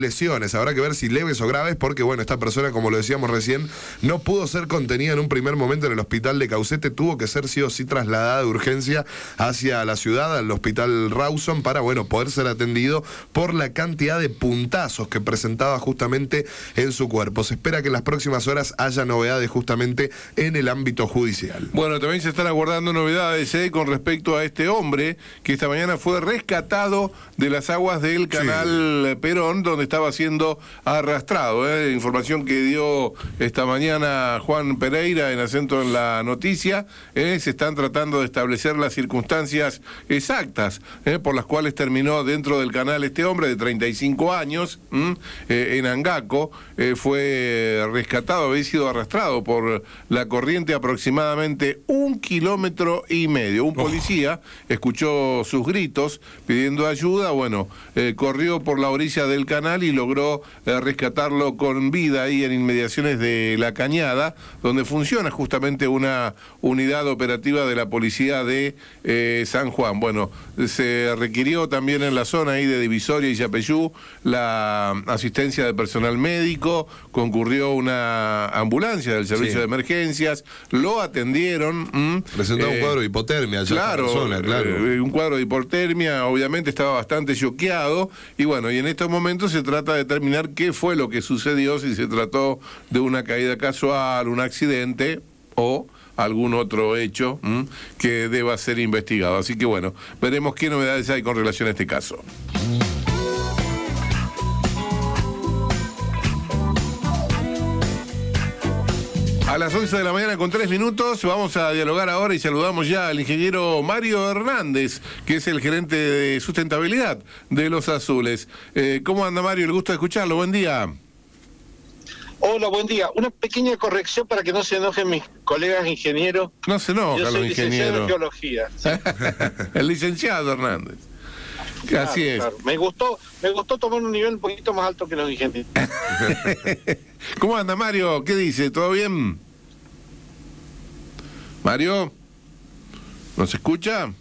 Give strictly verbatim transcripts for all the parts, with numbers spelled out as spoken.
lesiones, habrá que ver si leves o graves, porque bueno, esta persona, como lo decíamos recién, no pudo ser contenida en un primer momento en el hospital de Caucete, tuvo que ser sí o sí trasladada de urgencia hacia la ciudad, al hospital Rawson, para bueno, poder ser atendido por la cantidad de puntazos que presentaba justamente en su cuerpo. Se espera que en las próximas horas haya novedades justamente en el ámbito judicial. Bueno, también se están aguardando novedades eh, con respecto a este hombre que esta mañana fue rescatado de las aguas del canal sí. Perón, donde estaba siendo arrastrado. ¿eh? Información que dio esta mañana Juan Pereira en Acento en la Noticia. ¿eh? Se están tratando de establecer las circunstancias exactas ¿eh? por las cuales terminó dentro del canal este hombre de treinta y cinco años, eh, en Angaco. Eh, fue rescatado, había sido arrastrado por la corriente aproximadamente un kilómetro y medio. Un policía oh. escuchó sus gritos pidiendo ayuda, bueno, eh, corrió por la orilla del canal y logró eh, rescatarlo con vida ahí en inmediaciones de La Cañada, donde funciona justamente una unidad operativa de la policía de eh, San Juan. Bueno, se requirió también en la zona ahí de Divisoria y Yapeyú la asistencia de personal médico, concurrió una ambulancia del servicio sí. de emergencias, lo atendieron. ¿m? Presentó eh, un cuadro de hipotermia. Claro, persona, claro. Eh, un cuadro de hipotermia, obviamente estaba bastante choqueado, y bueno, y en estos momentos se trata de determinar qué fue lo que sucedió, si se trató de una caída casual, un accidente o algún otro hecho ¿m? que deba ser investigado. Así que bueno, veremos qué novedades hay con relación a este caso. A las once de la mañana con tres minutos vamos a dialogar ahora y saludamos ya al ingeniero Mario Hernández, que es el gerente de sustentabilidad de Los Azules. Eh, ¿Cómo anda, Mario? El gusto de escucharlo. Buen día. Hola, buen día. Una pequeña corrección para que no se enojen mis colegas ingenieros. No se enojan los ingenieros. Yo soy licenciado en geología. ¿Sí? El licenciado Hernández. Claro, así es. Claro. Me gustó, me gustó tomar un nivel un poquito más alto que los ingenieros. ¿Cómo anda, Mario? ¿Qué dice? ¿Todo bien? Mario, ¿nos escucha?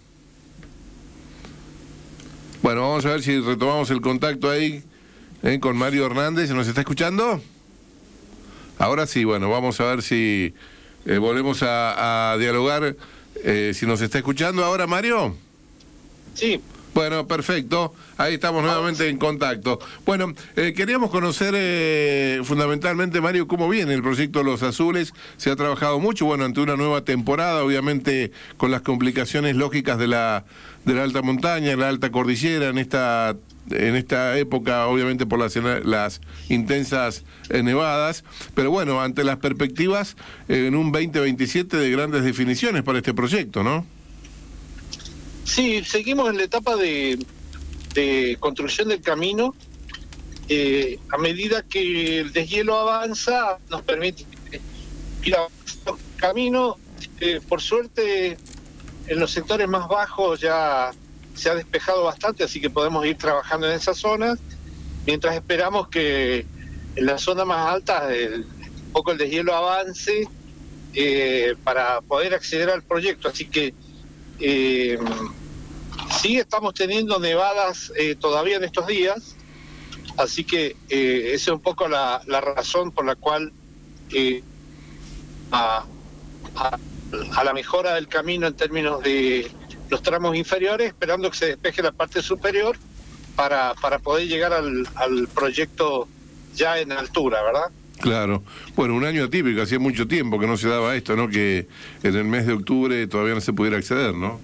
Bueno, vamos a ver si retomamos el contacto ahí eh, con Mario Hernández. ¿Nos está escuchando? Ahora sí, bueno, vamos a ver si eh, volvemos a, a dialogar, eh, si nos está escuchando ahora, Mario. Sí. Bueno, perfecto. Ahí estamos nuevamente en contacto. Bueno, eh, queríamos conocer eh, fundamentalmente, Mario, cómo viene el proyecto Los Azules. Se ha trabajado mucho, bueno, ante una nueva temporada, obviamente con las complicaciones lógicas de la de la alta montaña, la alta cordillera, en esta en esta época, obviamente por las, las intensas eh, nevadas. Pero bueno, ante las perspectivas eh, en un veinte veintisiete de grandes definiciones para este proyecto, ¿no? Sí, seguimos en la etapa de, de construcción del camino. Eh, a medida que el deshielo avanza, nos permite ir avanzando el camino. Eh, por suerte, en los sectores más bajos ya se ha despejado bastante, así que podemos ir trabajando en esas zonas, mientras esperamos que en la zona más alta el, un poco el deshielo avance eh, para poder acceder al proyecto. Así que Eh, sí, estamos teniendo nevadas eh, todavía en estos días, así que eh, esa es un poco la, la razón por la cual eh, a, a, a la mejora del camino en términos de los tramos inferiores, esperando que se despeje la parte superior para, para poder llegar al, al proyecto ya en altura, ¿verdad? Claro. Bueno, un año atípico, hacía mucho tiempo que no se daba esto, ¿no? Que en el mes de octubre todavía no se pudiera acceder, ¿no?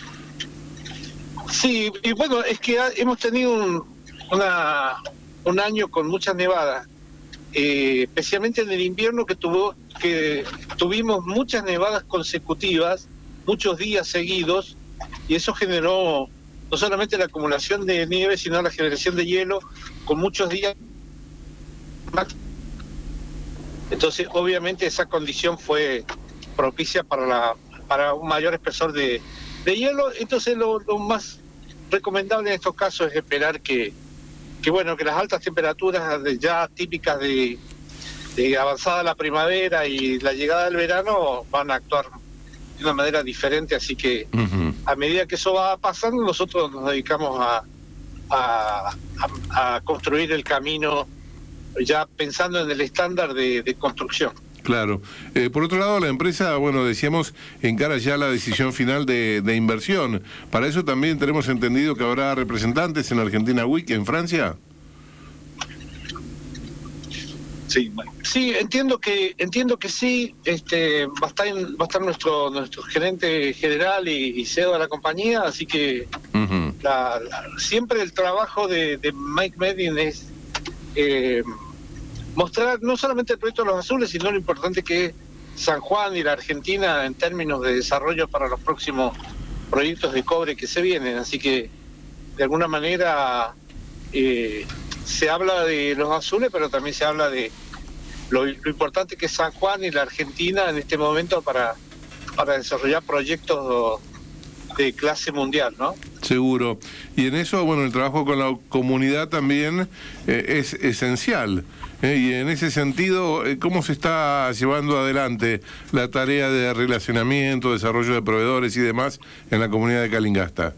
Sí, y bueno, es que ha, hemos tenido un, una, un año con muchas nevadas, eh, especialmente en el invierno que tuvo que tuvimos muchas nevadas consecutivas, muchos días seguidos, y eso generó no solamente la acumulación de nieve, sino la generación de hielo con muchos días. Entonces, obviamente, esa condición fue propicia para la para un mayor espesor de, de hielo. Entonces, lo, lo más recomendable en estos casos es esperar que, que bueno, que las altas temperaturas de, ya típicas de, de avanzada la primavera y la llegada del verano van a actuar de una manera diferente. Así que, uh-huh. a medida que eso va pasando, nosotros nos dedicamos a, a, a, a construir el camino ya pensando en el estándar de, de construcción. Claro. Eh, por otro lado, la empresa, bueno, decíamos, encara ya la decisión final de, de inversión. Para eso también tenemos entendido que habrá representantes en Argentina Week, en Francia. Sí, bueno. sí, entiendo que entiendo que sí. Este va a estar en, va a estar nuestro nuestro gerente general y, y C E O de la compañía, así que uh-huh. la, la, siempre el trabajo de, de Mike Medin es eh, mostrar no solamente el proyecto de los azules, sino lo importante que es San Juan y la Argentina en términos de desarrollo para los próximos proyectos de cobre que se vienen. Así que de alguna manera eh, se habla de los azules, pero también se habla de lo, lo importante que es San Juan y la Argentina en este momento para, para desarrollar proyectos de clase mundial, ¿no? Seguro. Y en eso, bueno, el trabajo con la comunidad también eh, es esencial. Eh, y en ese sentido, eh, ¿cómo se está llevando adelante la tarea de relacionamiento, desarrollo de proveedores y demás en la comunidad de Calingasta?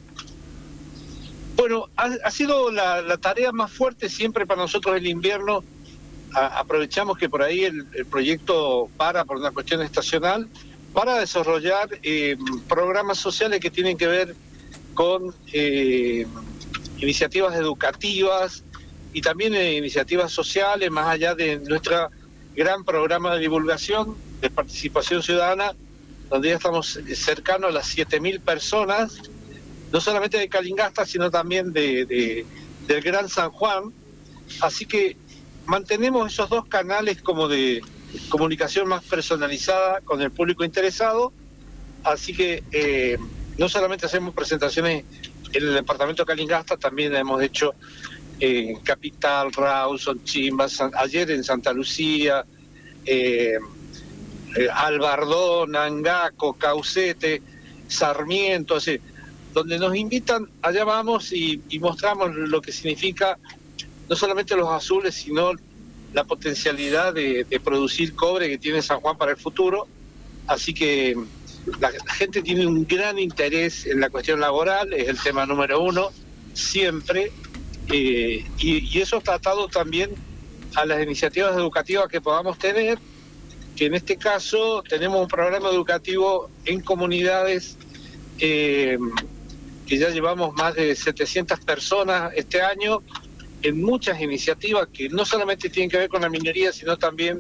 Bueno, ha, ha sido la, la tarea más fuerte siempre para nosotros el invierno. A, aprovechamos que por ahí el, el proyecto para por una cuestión estacional para desarrollar eh, programas sociales que tienen que ver con eh, iniciativas educativas y también eh, iniciativas sociales, más allá de nuestro gran programa de divulgación de participación ciudadana, donde ya estamos cercanos a las siete mil personas, no solamente de Calingasta, sino también de, de, del Gran San Juan. Así que mantenemos esos dos canales como de comunicación más personalizada con el público interesado. Así que eh, no solamente hacemos presentaciones en el departamento de Calingasta, también hemos hecho en Capital, Rawson, Chimba, San, ayer en Santa Lucía, eh, eh, Albardón, Angaco, Caucete, Sarmiento, así, donde nos invitan, allá vamos y, y mostramos lo que significa no solamente los azules, sino la potencialidad de, de producir cobre que tiene San Juan para el futuro. Así que la, la gente tiene un gran interés en la cuestión laboral, es el tema número uno, siempre, eh, y, y eso está atado también a las iniciativas educativas que podamos tener, que en este caso tenemos un programa educativo en comunidades eh, que ya llevamos más de setecientas personas este año, en muchas iniciativas que no solamente tienen que ver con la minería, sino también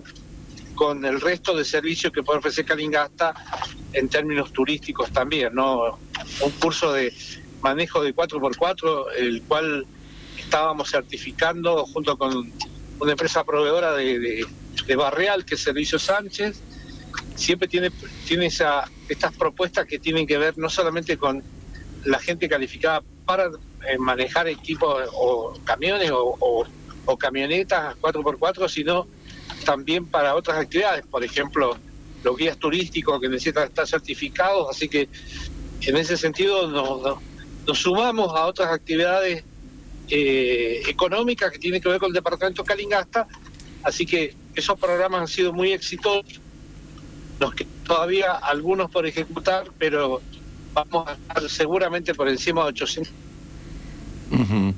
con el resto de servicios que puede ofrecer Calingasta en términos turísticos también, ¿no? Un curso de manejo de cuatro por cuatro, el cual estábamos certificando junto con una empresa proveedora de, de, de Barreal, que es Servicio Sánchez. Siempre tiene, tiene esa, estas propuestas que tienen que ver no solamente con la gente calificada para eh, manejar equipos o camiones o, o, o camionetas cuatro por cuatro, sino también para otras actividades, por ejemplo, los guías turísticos que necesitan estar certificados. Así que en ese sentido nos, nos, nos sumamos a otras actividades eh, económicas que tienen que ver con el departamento Calingasta. Así que esos programas han sido muy exitosos, los que todavía algunos por ejecutar, pero vamos a estar seguramente por encima de ochocientos. Uh-huh.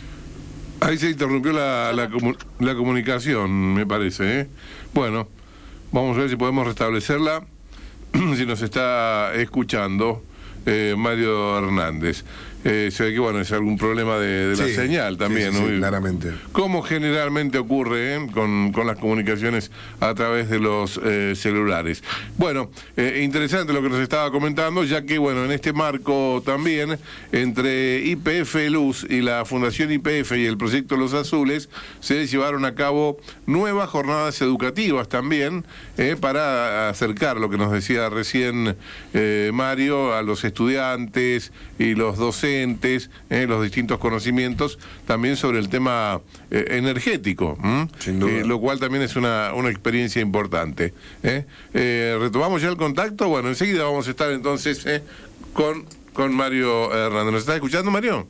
Ahí se interrumpió la, la, comu- la comunicación, me parece, ¿eh? Bueno, vamos a ver si podemos restablecerla, si nos está escuchando eh, Mario Hernández. Eh, se ve que, bueno, es algún problema de, de sí, la señal también, sí, sí, ¿no? Sí, claramente. Como generalmente ocurre ¿eh? con, con las comunicaciones a través de los eh, celulares. Bueno, eh, interesante lo que nos estaba comentando, ya que, bueno, en este marco también, entre Y P F Luz y la Fundación Y P F y el proyecto Los Azules, se llevaron a cabo nuevas jornadas educativas también, eh, para acercar lo que nos decía recién eh, Mario a los estudiantes y los docentes, Eh, los distintos conocimientos también sobre el tema eh, energético, Sin duda. Eh, lo cual también es una, una experiencia importante. ¿eh? Eh, ¿Retomamos ya el contacto? Bueno, enseguida vamos a estar entonces eh, con, con Mario Hernández. ¿Nos está escuchando, Mario?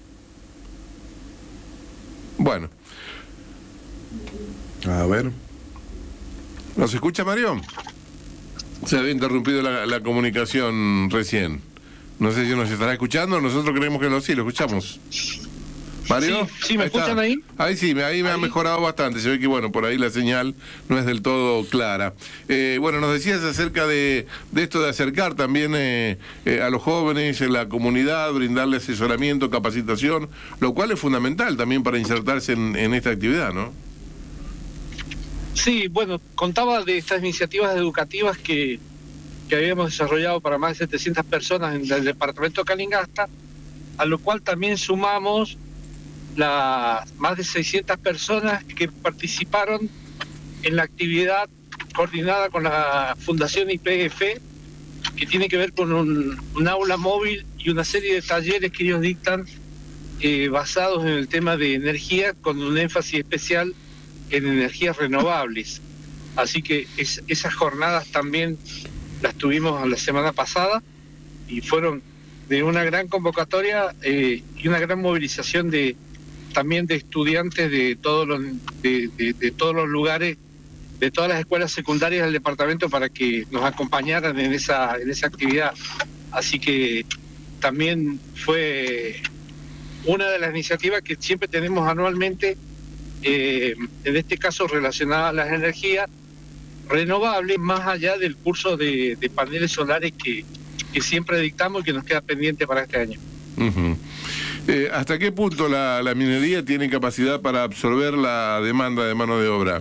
Bueno. A ver. ¿Nos escucha, Mario? Se había interrumpido la, la comunicación recién. No sé si nos estará escuchando, nosotros creemos que lo, sí, lo escuchamos. Mario, Sí, sí, ¿me ahí escuchan está. ahí? Ahí sí, me- ahí me ha Ahí. mejorado bastante. Se ve que, bueno, por ahí la señal no es del todo clara. Eh, bueno, nos decías acerca de, de esto de acercar también eh, eh, a los jóvenes en la comunidad, brindarle asesoramiento, capacitación, lo cual es fundamental también para insertarse en, en esta actividad, ¿no? Sí, bueno, contaba de estas iniciativas educativas que, que habíamos desarrollado para más de setecientas personas en el departamento de Calingasta, a lo cual también sumamos las más de seiscientas personas que participaron en la actividad coordinada con la Fundación I P F, que tiene que ver con un, un aula móvil y una serie de talleres que ellos dictan eh, basados en el tema de energía, con un énfasis especial en energías renovables. Así que es, esas jornadas también las tuvimos la semana pasada y fueron de una gran convocatoria eh, y una gran movilización de también de estudiantes de todos los de, de, de todos los lugares, de todas las escuelas secundarias del departamento, para que nos acompañaran en esa en esa actividad. Así que también fue una de las iniciativas que siempre tenemos anualmente, eh, en este caso relacionada a las energías renovables, más allá del curso de, de paneles solares que, que siempre dictamos y que nos queda pendiente para este año. Uh-huh. Eh, ¿Hasta qué punto la, la minería tiene capacidad para absorber la demanda de mano de obra?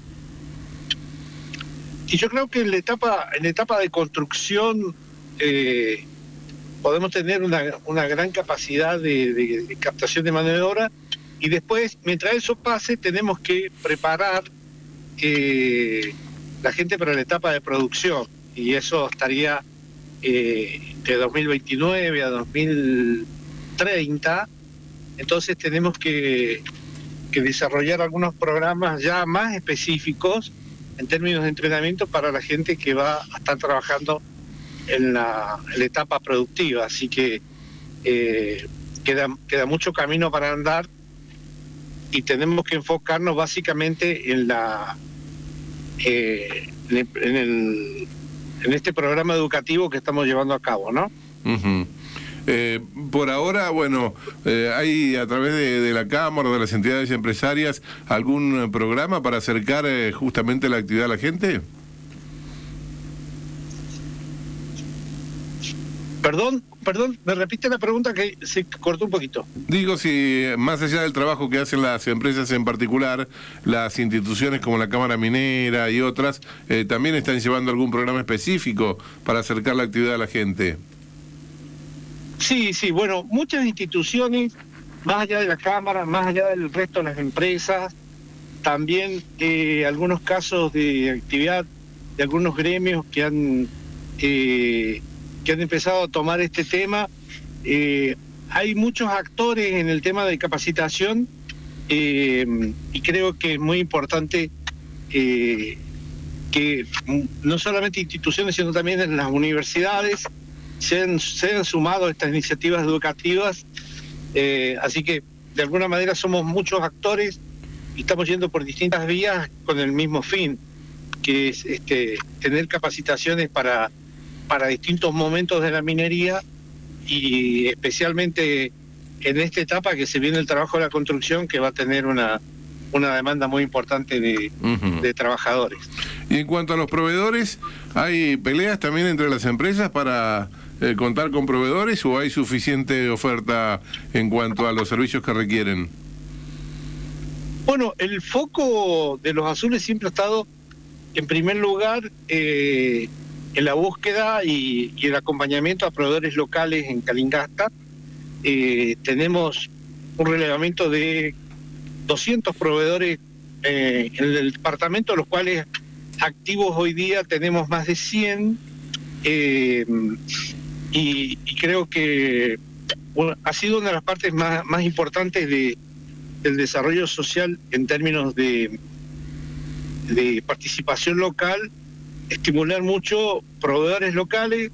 Y yo creo que en la etapa, en la etapa de construcción eh, podemos tener una, una gran capacidad de, de, de captación de mano de obra, y después, mientras eso pase, tenemos que preparar eh, la gente para la etapa de producción, y eso estaría eh, de dos mil veintinueve a dos mil treinta. Entonces tenemos que, que desarrollar algunos programas ya más específicos en términos de entrenamiento para la gente que va a estar trabajando en la, en la etapa productiva. Así que eh, queda, queda mucho camino para andar, y tenemos que enfocarnos básicamente en la eh, en, el, en, el, en este programa educativo que estamos llevando a cabo, ¿no? Uh-huh. Eh, por ahora, bueno, eh, ¿hay a través de, de la Cámara o de las entidades empresarias algún programa para acercar eh, justamente la actividad a la gente? Perdón, perdón, me repite la pregunta que se cortó un poquito. Digo, si más allá del trabajo que hacen las empresas en particular, las instituciones como la Cámara Minera y otras, eh, también están llevando algún programa específico para acercar la actividad a la gente. Sí, sí, bueno, muchas instituciones, más allá de la Cámara, más allá del resto de las empresas, también eh, algunos casos de actividad de algunos gremios que han eh, que han empezado a tomar este tema. Eh, hay muchos actores en el tema de capacitación, eh, y creo que es muy importante eh, que no solamente instituciones, sino también en las universidades se han, se han sumado a estas iniciativas educativas. Eh, así que de alguna manera somos muchos actores y estamos yendo por distintas vías con el mismo fin, que es este, tener capacitaciones para para distintos momentos de la minería, y especialmente en esta etapa que se viene el trabajo de la construcción, que va a tener una, una demanda muy importante de, uh-huh. de trabajadores. Y en cuanto a los proveedores, ¿hay peleas también entre las empresas para eh, contar con proveedores, o hay suficiente oferta en cuanto a los servicios que requieren? Bueno, el foco de los azules siempre ha estado, en primer lugar, eh, en la búsqueda y, y el acompañamiento a proveedores locales en Calingasta. Eh, tenemos un relevamiento de doscientos proveedores eh, en el departamento, de los cuales activos hoy día tenemos más de cien, eh, y, y creo que bueno, ha sido una de las partes más, más importantes de, del desarrollo social en términos de, de participación local, estimular mucho proveedores locales,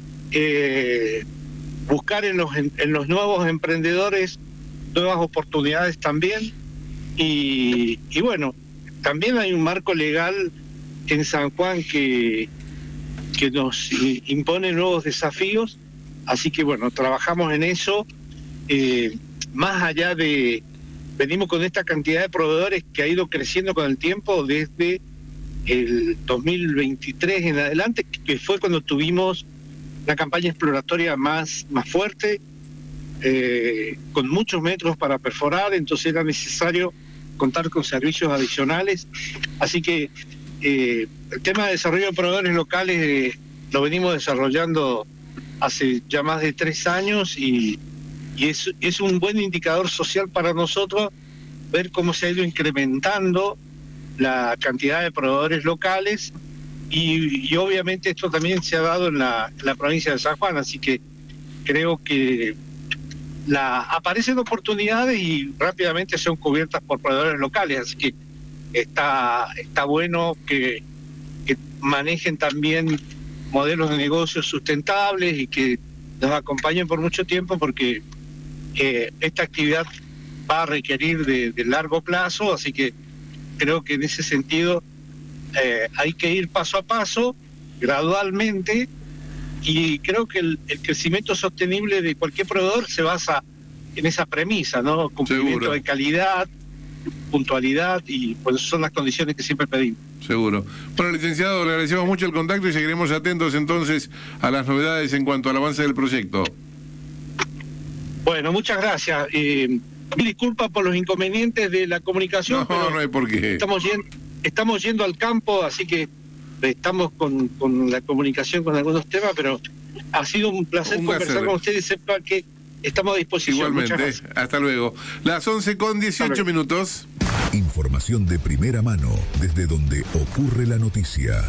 eh, buscar en los en, en los nuevos emprendedores nuevas oportunidades también, y, y bueno, también hay un marco legal en San Juan que, que nos impone nuevos desafíos, así que bueno, trabajamos en eso. Eh, más allá de... Venimos con esta cantidad de proveedores que ha ido creciendo con el tiempo desde el dos mil veintitrés en adelante, que fue cuando tuvimos la campaña exploratoria más, más fuerte, eh, con muchos metros para perforar, entonces era necesario contar con servicios adicionales. Así que eh, el tema de desarrollo de proveedores locales eh, lo venimos desarrollando hace ya más de tres años y, y es, es un buen indicador social para nosotros ver cómo se ha ido incrementando la cantidad de proveedores locales y, y obviamente esto también se ha dado en la, en la provincia de San Juan, así que creo que la aparecen oportunidades y rápidamente son cubiertas por proveedores locales, así que está está bueno que, que manejen también modelos de negocios sustentables y que nos acompañen por mucho tiempo, porque eh, esta actividad va a requerir de, de largo plazo, así que creo que en ese sentido eh, hay que ir paso a paso, gradualmente, y creo que el, el crecimiento sostenible de cualquier proveedor se basa en esa premisa, ¿no? Cumplimiento Seguro. de calidad, puntualidad, y pues son las condiciones que siempre pedimos. Seguro. Bueno, licenciado, le agradecemos mucho el contacto y seguiremos atentos entonces a las novedades en cuanto al avance del proyecto. Bueno, muchas gracias. Eh, mil disculpas por los inconvenientes de la comunicación. No, pero no hay por qué. Estamos yendo, estamos yendo al campo, así que estamos con, con la comunicación con algunos temas, pero ha sido un placer Un conversar placer. con ustedes. Sepa que estamos a disposición. Muchas Igualmente. gracias. Hasta luego. Las once con dieciocho minutos. Información de primera mano desde donde ocurre la noticia.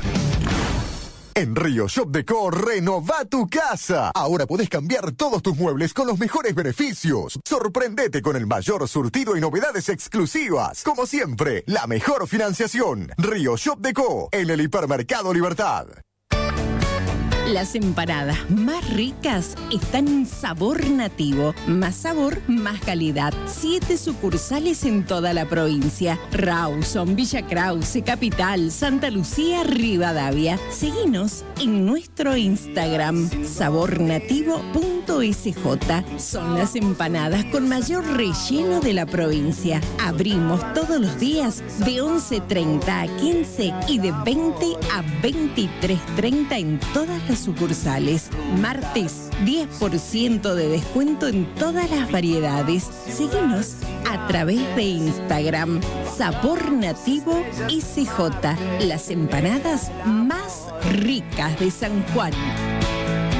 En Río Shop Deco, renova tu casa. Ahora podés cambiar todos tus muebles con los mejores beneficios. Sorprendete con el mayor surtido y novedades exclusivas. Como siempre, la mejor financiación. Río Shop Deco, en el Hipermercado Libertad. Las empanadas más ricas están en Sabor Nativo. Más sabor, más calidad. Siete sucursales en toda la provincia. Rawson, Villa Krause, Capital, Santa Lucía, Rivadavia. Seguinos en nuestro Instagram, sabor nativo punto s j. Son las empanadas con mayor relleno de la provincia. Abrimos todos los días de once treinta a quince y de veinte a veintitrés treinta en todas las sucursales. Martes, diez por ciento de descuento en todas las variedades. Síguenos a través de Instagram, Sabor Nativo S J. Las empanadas más ricas de San Juan.